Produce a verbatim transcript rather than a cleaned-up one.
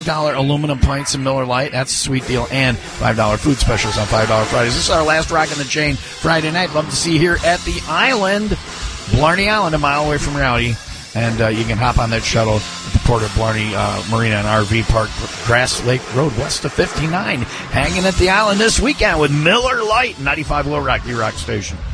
Dollar aluminum pints and Miller Lite. That's a sweet deal. And five dollar food specials on five dollar Fridays. This is our last Rock in the Chain Friday night. Love to see you here at the Island, Blarney Island, a mile away from Rowdy. And uh, you can hop on that shuttle at the Port of Blarney uh, Marina and R V Park, Grass Lake Road, west of fifty-nine. Hanging at the Island this weekend with Miller Lite, ninety-five Low Rock, D-Rock Station.